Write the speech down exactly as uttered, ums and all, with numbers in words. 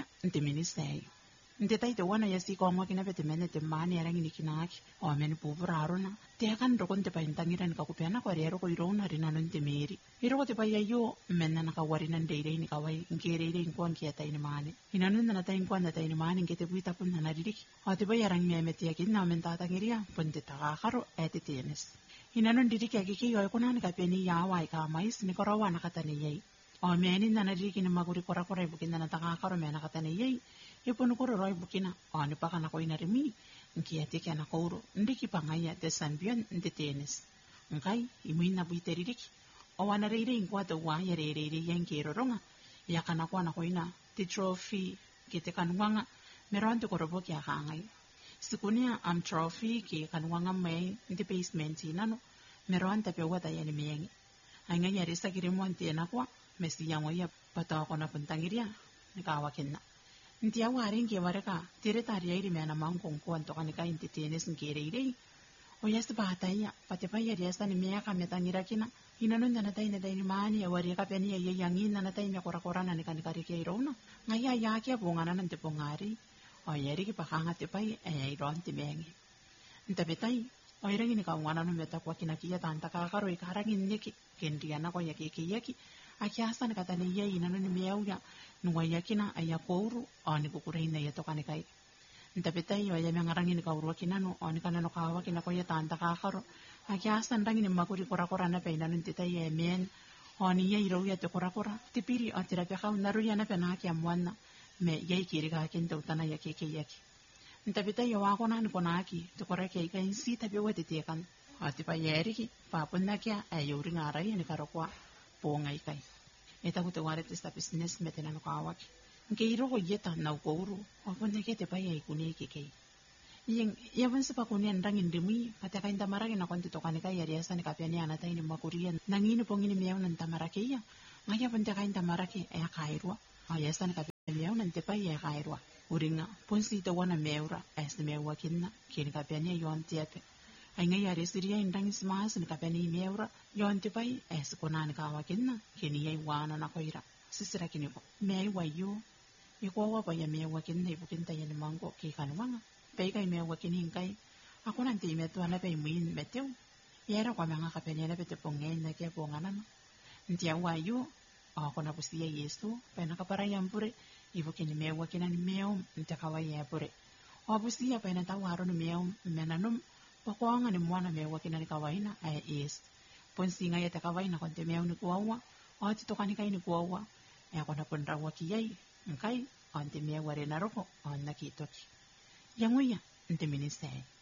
ya nte minisei nte tai te wana ya si ko ngwa kina bete mene te mani ya rangi ni kinaki o meni pupura arona te kan ro kon te pa intangira ni ka kupiana ko re ro ko irona rina no nte meri iro ko te pa ya yo menna na ka wari nan deire ni ka wai ngere ire ko nki ya tai ni mani ina no na tai ko na tai ni mani ngete buita pun na ri o te pa ya rangi me te ya kinna men ta ta ngiria pun te ta karo e te tenes ina no ndiri ka ki yo ko na ni ka peni ya wai ka mais ni ko rawa na ka tani yei o meni na na ri ki ni maguri kora kora ibu kinna na ta karo me na ka tani yei ipun ko roi bukina o ni pa kana ko ina remi nki ya te kana ko ro ndiki pa ngai ya te sanbion nte tenes ngai imuina buite ririki o wana reire ingwa te wa ya reire yang ke roronga ya kana ko na ko ina te trophy ke te kanwanga meronte ko robo kya kangai sikunia am trophy ke kanwanga mai nte basement inano meronte pe wata ya ni mengi anga ya risa kiremo nte na kwa mesi ya ngoya pata ko na puntangiria ni ka wakenna ntia waring ke wareka tire taria iri mena mangkong ko anto kanika inte tenes ngere ire o yas bata ya pate pa ya yasa ni mea ka metangira kina ina no na tai na dai ni mani ya wari ka peni ya yang ina na tai me kora kora na ni kanika ri ke irona ngaya ya ke bonga na nte pongari o yeri ki pakanga te pai e iron te mengi nta betai o irangi ni ka ngwana no meta kwa kina kia tanta ka karo i karangi neki kendia na ko ya ke ke yaki akiasa ni katani ya ina no ni mea nungwa yakina aya kouru o ni kukureina ya tokane kai ntapetai o ya mengarangi ni kauru kina no o ni kana no kawa kina ko ya tanta ka karo akiasa ndangi ni makuri kora kora na peina no ntitai ya men o ni ya iro ya te kora kora tipiri o tira pe kau naru ya na pena ki amwana me ya ikiri ka kenta utana ya keke yaki ntapetai o ako na ni kona aki te kora ke ka insi tape wa te tekan o tipa yeriki pa punna kia ay yuri ngarai ni karokwa po ngai kai eta ko te ware te sta business metena no kawa ke iro ko yeta na ko uru o pone ke te pai ai kuni ke ke yen ya van se pa kuni andang indemi pata ka inda marake na konti to kanika ya riasa ni kapiani ana tai ni makurian nangini pongini meau nan tamarake ya ngaya panta ka inda marake e kairwa a yasa ni kapiani meau nan te pai e kairwa uringa ponsi te wana meura es meua kinna ke ni kapiani yon tiate ai ngai ya resiria indang smas ni kapiani meura yon te pai es konani ka wakinna ke ni ai wana na koira sisira kini ko me wa yo e ko wa pa ya me wa kin nei bukin ta ya mango ke kan wanga pe kai me wa kin kai ako nan te me to na pe min meteu yera kwa manga ka pe ne pe te pongen na ke pongana no ntia wa yo ako na pusia yesu pe na ka para yampure i bukin me wa kin ani meo ntia ka wa ya pure o pusia pe na ta wa ro no meo menanum pokoanga ni mwana me wa kin ani ka wa ina ai is ponsinga ya ta ka wa ina kon te meo ni ko wa o ti to kanika ni ko wa e ako na pon rawa ki yai nkai ante me ware na roko on na ki toki yangoya nte minisei